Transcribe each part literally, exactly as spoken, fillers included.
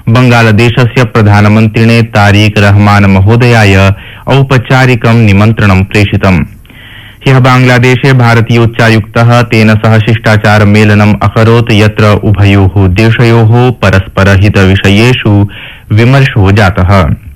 बंगालदेशस्य प्रधानमन्त्रिणे तारिक रहमान महोदयाय औपचारिकं निमन्त्रणं प्रेषितम्। ह्यः बांग्लादेशे भारतीयोच्चायुक्तः तेन सह शिष्टाचार मेलनम् अकरोत् यत्र उभयोः देशयोः परस्परहितविषयेषु विमर्शो जातः।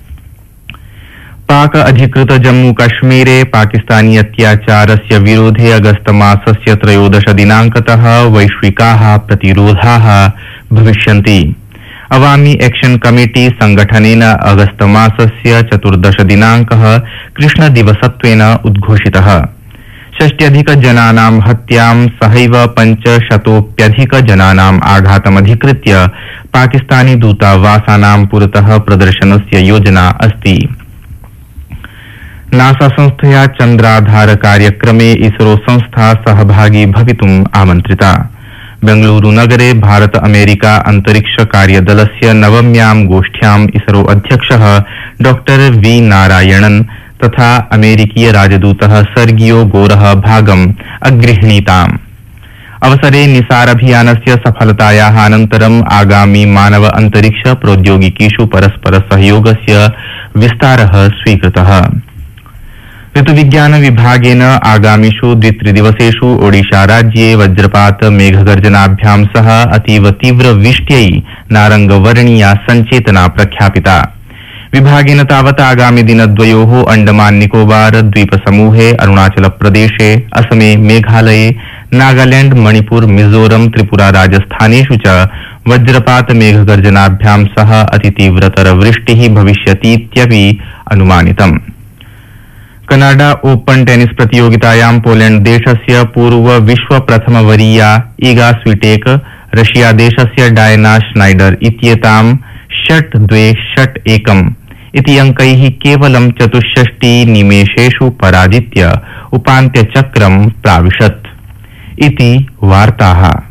पाक अधिकृत जम्मू कश्मीरे पाकिस्तानी अत्याचारस्य विरोधे अगस्त मासस्य त्रयोदश दिनांकतः वैश्विकाः प्रतिरोधाः भविष्यन्ति। अवामी एक्शन कमिटी संगठनेन अगस्त मासस्य चतुर्दश दिनांकः कृष्णदिवसत्वेन उद्घोषितः। षष्ट्यधिक जनानां हत्यां सहैव पञ्चशतोप्यधिक जनानाम् आघातमधिकृत्य पाकिस्तानी दूतावासानां पुरतः प्रदर्शनस्य योजना अस्ति। नासा संस्थया चन्द्राधार कार्यक्रमे इसरो संस्था सहभागी भवितुम् आमन्त्रिता। बेंगलुरू नगरे भारत अमेरिका अंतरिक्ष कार्यदलस्य नवम्यां गोष्ठ्याम् इसरो अध्यक्षः डॉक्टर वी नारायणन् तथा अमेरिकीय राजदूतः सर्गियो गोरः भागम् अगृह्णीताम्। अवसरे निसारभियानस्य सफलतायाः अनन्तरम् आगामी मानव अंतरिक्ष प्रौद्योगिकीषु परस्पर सहयोगस्य विस्तारः स्वीकृतः। ऋतुविज्ञान विभागेन आगामिषु द्वित्रिदिवसेषु ओडिशा राज्ये वज्रपात मेघगर्जनाभ्यां सह अतीव तीव्र वृष्ट्यै नारंगवर्णीया संचेतना प्रख्यापिता। विभागेन तावत् आगामि दिनद्वयोः अंडमान निकोबार द्वीपसमूहे, अरुणाचल प्रदेशे, असमे, मेघालये, नागालैंड, मणिपुर, मिजोरम, त्रिपुरा, राजस्थानेषु च वज्रपात मेघगर्जनाभ्यां सह अतितीव्रतर वृष्टिः भविष्यतीत्यपि अनुमानितम्। कनाडा ओपन टेनिस प्रतियोगितायां पोलैंड देशस्य पूर्व विश्व प्रथमवरीया ईगा स्वीटेक रशिया देशस्य डायना श्नाइडर इत्येतां षट् द्वे षट् एकम् इति अंकैः केवलं चतुष्षष्टि निमेषेषु पराजित्य उपान्त्यचक्रं प्राविशत् इति वार्ताः।